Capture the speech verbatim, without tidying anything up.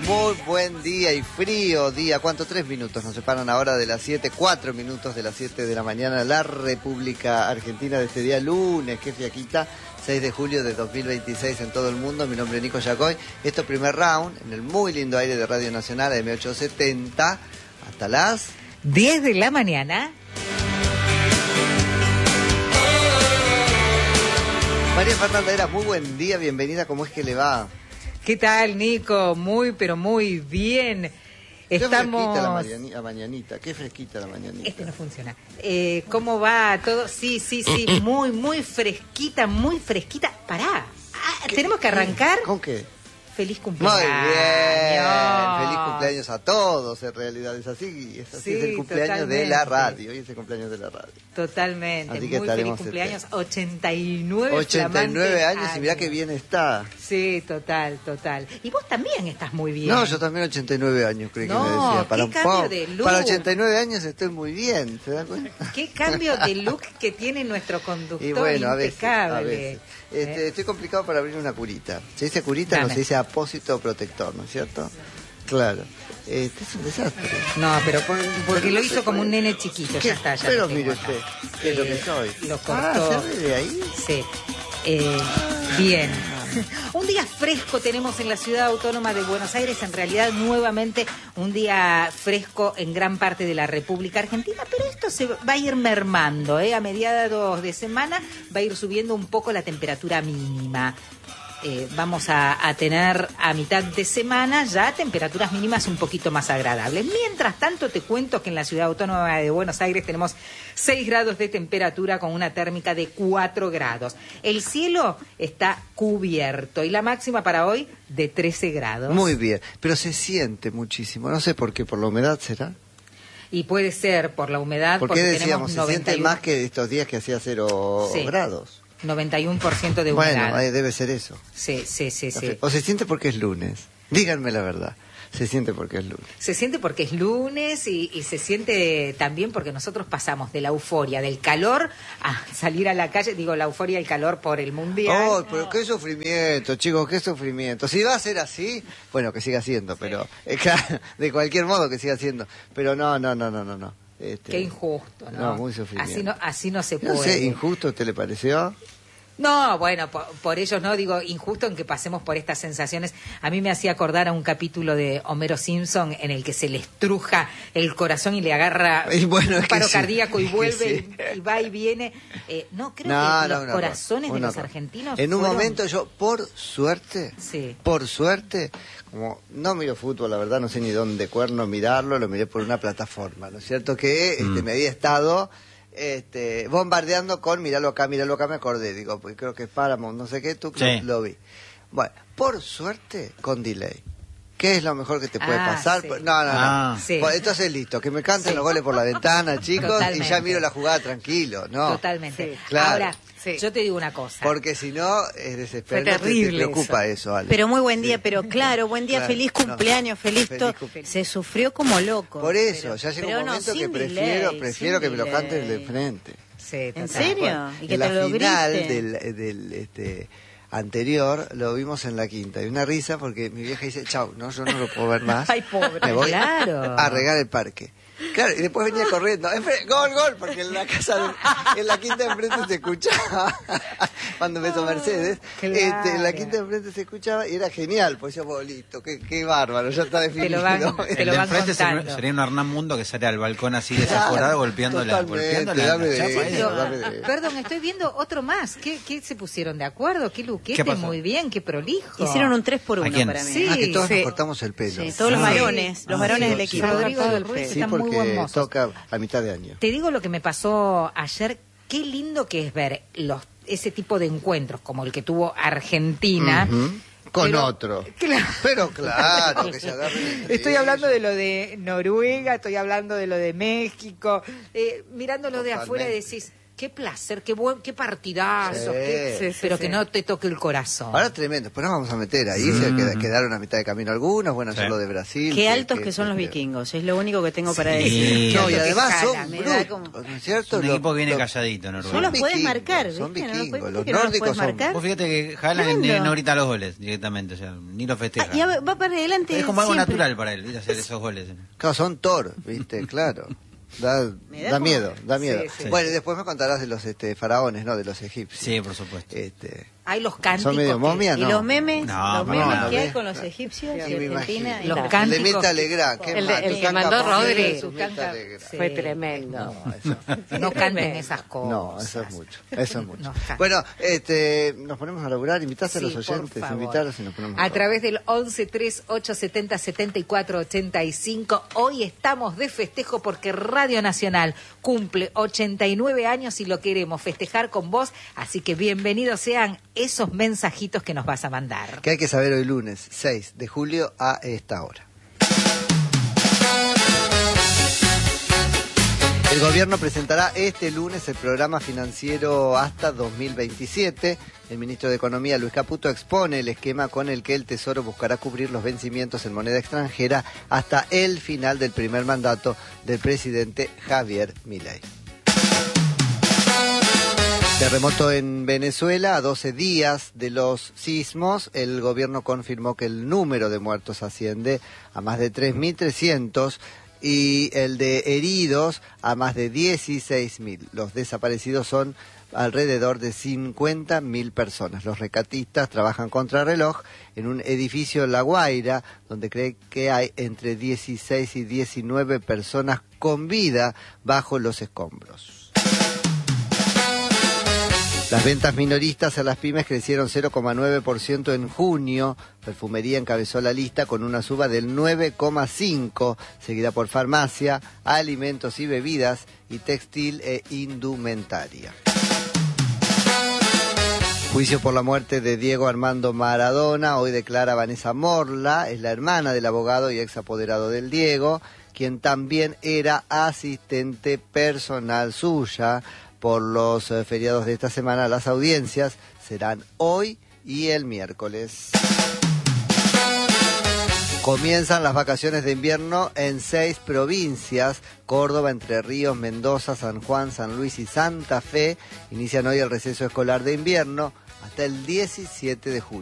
muy buen día y frío día. ¿Cuánto? Tres minutos nos separan ahora de las siete, cuatro minutos de las siete de la mañana. La República Argentina de este día lunes, qué fiaquita, seis de julio de dos mil veintiséis en todo el mundo. Mi nombre es Nico Yacoy. Esto primer round en el muy lindo aire de Radio Nacional M ochocientos setenta hasta las diez de la mañana. María Fernanda Heras, muy buen día, bienvenida, ¿cómo es que le va? ¿Qué tal, Nico? Muy, pero muy bien. Estamos... Qué fresquita la, mañani... la mañanita, qué fresquita la mañanita. Este no funciona. Eh, ¿Cómo va todo? Sí, sí, sí, muy, muy fresquita, muy fresquita. Pará, ah, tenemos que arrancar. ¿Con qué? Feliz cumpleaños. Muy bien, feliz cumpleaños a todos, en realidad es así, es así, Sí, es el cumpleaños totalmente. de la radio, y es el cumpleaños de la radio. Totalmente, Así que muy feliz estaremos, cumpleaños, este, ochenta y nueve ochenta y nueve flamantes años, y mirá qué bien está. Sí, total, total. Y vos también estás muy bien. No, yo también ochenta y nueve años, creí No, que me decía. Para, qué un cambio po- de look. para ochenta y nueve años estoy muy bien, ¿se da cuenta? Qué cambio de look que tiene nuestro conductor, Y bueno, a veces, impecable. a veces. Este, ¿Eh? Estoy complicado para abrir una curita. Se dice curita, Dame. no se dice apósito protector, ¿no es cierto? Claro. Este es un desastre. No, pero por- porque Pero lo no hizo se como puede. un nene chiquito, ¿Qué? ya está. Ya Pero lo tengo mire acá. usted, ¿qué es lo que Eh, soy? Lo cortó. Ah, ¿se ve de ahí? Sí. Eh, bien. Un día fresco tenemos en la Ciudad Autónoma de Buenos Aires, en realidad nuevamente un día fresco en gran parte de la República Argentina, pero esto se va a ir mermando, ¿eh? A mediados de semana va a ir subiendo un poco la temperatura mínima. Eh, vamos a, a tener a mitad de semana ya temperaturas mínimas un poquito más agradables. Mientras tanto, te cuento que en la Ciudad Autónoma de Buenos Aires tenemos seis grados de temperatura con una térmica de cuatro grados. El cielo está cubierto y la máxima para hoy de trece grados. Muy bien, pero se siente muchísimo. No sé por qué, por la humedad será. Y puede ser por la humedad, ¿Por qué porque decíamos, tenemos se siente noventa y uno más que estos días que hacía cero Sí. grados? noventa y uno por ciento de humedad. Bueno, ahí debe ser eso. Sí, sí, sí, sí. O se siente porque es lunes. Díganme la verdad. Se siente porque es lunes. Se siente porque es lunes y, y se siente también porque nosotros pasamos de la euforia, del calor, a salir a la calle. Digo, la euforia y el calor por el mundial. Oh, pero qué sufrimiento, chicos, qué sufrimiento. Si va a ser así, bueno, que siga siendo, pero eh, claro, de cualquier modo que siga siendo. Pero no, no, no, no, no, no. Este, Qué injusto, ¿no? No, muy sufrimiento. Así no, así no se puede. No sé, ¿injusto te le pareció? No, bueno, por, por ellos no, digo, injusto en que pasemos por estas sensaciones. A mí me hacía acordar a un capítulo de Homero Simpson en el que se le estruja el corazón y le agarra Y bueno, es un que paro sí, cardíaco y es que vuelve sí. y, y va y viene. Eh, no, creo No, que no, los una corazones cosa, de una los cosa. argentinos En un fueron- momento yo, por suerte, Sí. por suerte, como no miro fútbol, la verdad, no sé ni dónde cuerno mirarlo, lo miré por una plataforma, ¿no es cierto? Que este, Mm. me había estado este, bombardeando con miralo acá, miralo acá, me acordé, digo, pues creo que es Paramount, no sé qué, tú Sí. lo, lo vi. Bueno, por suerte, con delay. ¿Qué es lo mejor que te puede Ah, pasar? sí. No, no, no. Ah. Sí. Bueno, entonces listo, que me canten Sí. los goles por la ventana, chicos, y Totalmente. ya miro la jugada tranquilo, ¿no? Totalmente. Sí. Claro. Ahora, Sí. yo te digo una cosa. Porque si no, es desesperante. Fue terrible Te preocupa eso, Ale. Pero muy buen día, Sí. pero claro, buen día, Claro, feliz no. cumpleaños, feliz Feliz todo. cum- Se sufrió como loco. Por eso, Pero- ya llega pero un no, momento que sin prefiero, delay, prefiero sin que me lo delay. canten de frente. Sí, ¿En total. serio? ¿Y que en te la lo final grite? del, del este, anterior lo vimos en la quinta. Y una risa porque mi vieja dice, chau, no, yo no lo puedo ver más. Ay, pobre. Me voy Claro. a regar el parque. Claro, y después venía corriendo. Enfre- Gol, gol, porque en la casa, de- en la quinta de enfrente se escuchaba, cuando empezó Mercedes, Claro. este, en la quinta de enfrente se escuchaba y era genial, pues yo, bolito, qué, qué bárbaro, ya está definido. Te lo van- te El lo de van enfrente contando. sería, sería un Hernán Mundo que sale al balcón así desaforado, golpeando la, Totalmente, golpeando la, dame la de chapa eso, ahí. Pero, dame de eso. perdón, estoy viendo otro más. ¿Qué, qué se pusieron de acuerdo? ¿Qué luquete? ¿Qué pasó? Muy bien, qué prolijo. Hicieron un tres por ¿A uno quién? para mí. Sí. Ah, que todos Sí. nos cortamos el pelo. Sí, todos los Ah. varones, los Ah, varones sí, del sí. equipo. Rodrigo Todo del el Ruiz. pelo. Sí, Están muy porque hermosos. toca a mitad de año. Te digo lo que me pasó ayer. Qué lindo que es ver los ese tipo de encuentros como el que tuvo Argentina. Ujú. Con Pero- otro. Claro. Pero claro, que se agarren entre Estoy ellos. hablando de lo de Noruega, estoy hablando de lo de México, eh, mirándolo de afuera y Totalmente. decís, qué placer, qué buen, qué partidazo, Sí. qué- Sí, sí, pero sí. que no te toque el corazón. Ahora tremendo, después nos vamos a meter ahí, Mm. se qued- quedaron a mitad de camino algunos, bueno, Sí. ayer lo de Brasil. Qué altos que son los que- vikingos, es lo único que tengo para Sí. decir. No, y Qué además jala, son me da brutos, como- ¿no es cierto? Es un Los- equipo que viene los- calladito, Noruega. No los puedes vikingos, marcar, son ¿viste? No los vikingos, puedes- los ¿que no los nórdicos puedes son- marcar? Vos fíjate que Haaland ni- Tremendo. no grita los goles directamente, o sea, ni lo festeja. Ah, y va va para adelante es como algo siempre. natural para él, ¿viste? Hacer esos goles. Claro, son Thor, ¿viste? Claro. Da, Me da da como- miedo, da miedo. Sí, sí. Bueno, y después me contarás de los este, faraones, ¿no? De los egipcios. Sí, por supuesto. Este, Hay los cánticos. son medio que- momias, Y ¿no? los memes, No, los no, memes no, que no. hay con los egipcios Sí, y me Argentina. imagino. Los está. cánticos. El de Mirta Legrand, qué El de- mal, el que que canta mandó por Rodri. Mirta Su canta- Legrand. Sí. Fue tremendo. No, eso, No canten esas cosas. no, eso es mucho, eso es mucho. Nos cantan. Bueno, este, nos ponemos a laburar, invitás a Sí, los por oyentes, favor. invitarlos y nos ponemos A laburar. través del once tres ocho setenta setenta y cuatro ochenta y cinco. Hoy estamos de festejo porque Radio Nacional cumple ochenta y nueve años y lo queremos festejar con vos. Así que bienvenidos sean esos mensajitos que nos vas a mandar. ¿Qué hay que saber hoy lunes, seis de julio a esta hora? El gobierno presentará este lunes el programa financiero hasta dos mil veintisiete. El ministro de Economía, Luis Caputo, expone el esquema con el que el Tesoro buscará cubrir los vencimientos en moneda extranjera hasta el final del primer mandato del presidente Javier Milei. Terremoto en Venezuela, a doce días de los sismos, el gobierno confirmó que el número de muertos asciende a más de tres mil trescientos y el de heridos a más de dieciséis mil. Los desaparecidos son alrededor de cincuenta mil personas. Los rescatistas trabajan contrarreloj en un edificio en La Guaira, donde cree que hay entre dieciséis y diecinueve personas con vida bajo los escombros. Las ventas minoristas a las pymes crecieron cero coma nueve por ciento en junio. Perfumería encabezó la lista con una suba del nueve coma cinco por ciento, seguida por farmacia, alimentos y bebidas y textil e indumentaria. Juicio por la muerte de Diego Armando Maradona. Hoy declara Vanessa Morla, es la hermana del abogado y ex apoderado del Diego, quien también era asistente personal suya. Por los eh, feriados de esta semana, las audiencias serán hoy y el miércoles. Comienzan las vacaciones de invierno en seis provincias: Córdoba, Entre Ríos, Mendoza, San Juan, San Luis y Santa Fe. Inician hoy el receso escolar de invierno hasta el diecisiete de julio.